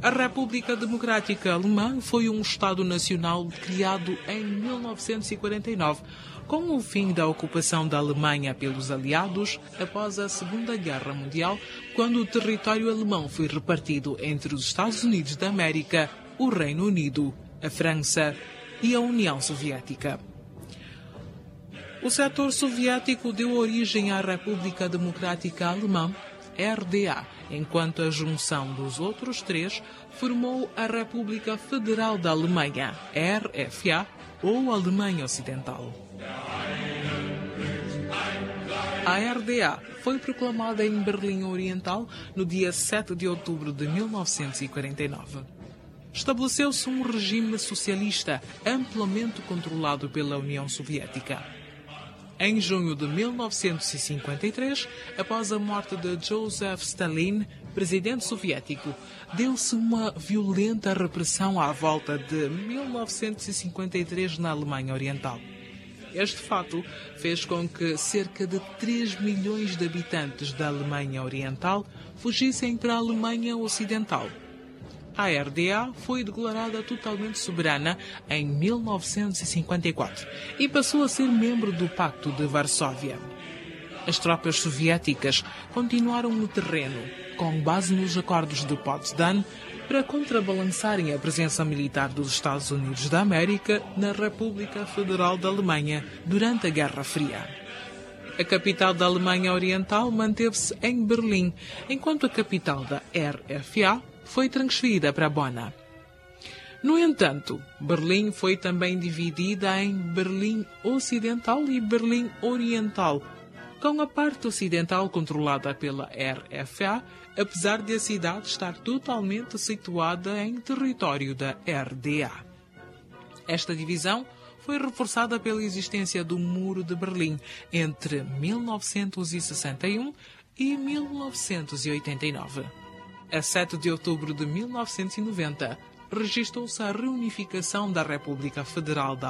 A República Democrática Alemã foi um Estado nacional criado em 1949, com o fim da ocupação da Alemanha pelos aliados após a Segunda Guerra Mundial, quando o território alemão foi repartido entre os Estados Unidos da América, o Reino Unido, a França e a União Soviética. O setor soviético deu origem à República Democrática Alemã, RDA, enquanto a junção dos outros três formou a República Federal da Alemanha, RFA, ou Alemanha Ocidental. A RDA foi proclamada em Berlim Oriental no dia 7 de outubro de 1949. Estabeleceu-se um regime socialista amplamente controlado pela União Soviética. Em junho de 1953, após a morte de Joseph Stalin, presidente soviético, deu-se uma violenta repressão à volta de 1953 na Alemanha Oriental. Este fato fez com que cerca de 3 milhões de habitantes da Alemanha Oriental fugissem para a Alemanha Ocidental. A RDA foi declarada totalmente soberana em 1954 e passou a ser membro do Pacto de Varsóvia. As tropas soviéticas continuaram no terreno, com base nos acordos de Potsdam, para contrabalançarem a presença militar dos Estados Unidos da América na República Federal da Alemanha durante a Guerra Fria. A capital da Alemanha Oriental manteve-se em Berlim, enquanto a capital da RFA foi transferida para Bonn. No entanto, Berlim foi também dividida em Berlim Ocidental e Berlim Oriental, com a parte ocidental controlada pela RFA, apesar de a cidade estar totalmente situada em território da RDA. Esta divisão foi reforçada pela existência do Muro de Berlim entre 1961 e 1989. A 7 de outubro de 1990, registrou-se a reunificação da República Federal da